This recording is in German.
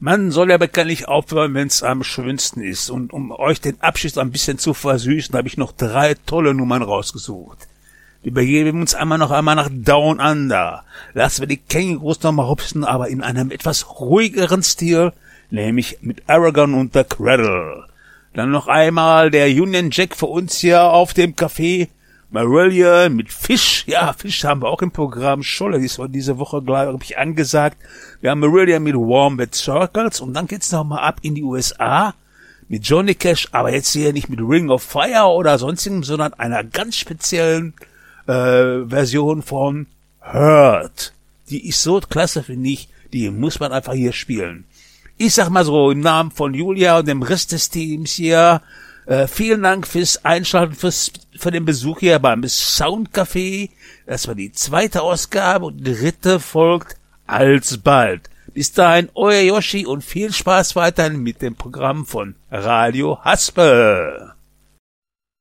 Man soll ja bekanntlich aufhören, wenn's am schönsten ist. Und um euch den Abschied ein bisschen zu versüßen, habe ich noch 3 tolle Nummern rausgesucht. Wir begeben uns noch einmal nach Down Under. Lassen wir die Kängurus noch mal hopsen, aber in einem etwas ruhigeren Stil, nämlich mit Aragon und The Cradle. Dann noch einmal der Union Jack für uns hier auf dem Café. Marillion mit Fisch. Ja, Fisch haben wir auch im Programm. Scholle ist diese Woche, glaube ich, angesagt. Wir haben Marillion mit Wombat Circles und dann geht's noch mal ab in die USA mit Johnny Cash, aber jetzt hier nicht mit Ring of Fire oder sonstigem, sondern einer ganz speziellen Version von Hurt. Die ist so klasse, finde ich. Die muss man einfach hier spielen. Ich sag mal so, im Namen von Julia und dem Rest des Teams hier, vielen Dank fürs Einschalten, für den Besuch hier beim Soundcafé. Das war die 2. Ausgabe und die 3. folgt alsbald. Bis dahin, euer Yoshi und viel Spaß weiterhin mit dem Programm von Radio Haspe.